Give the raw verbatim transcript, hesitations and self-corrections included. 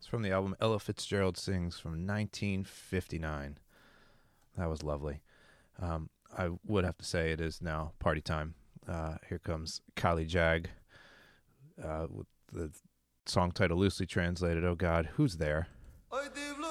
It's from the album Ella Fitzgerald Sings from nineteen fifty-nine. That was lovely. Um, I would have to say it is now party time. Uh, here comes Kali Jag uh, with the song title loosely translated, "Oh God, Who's There?"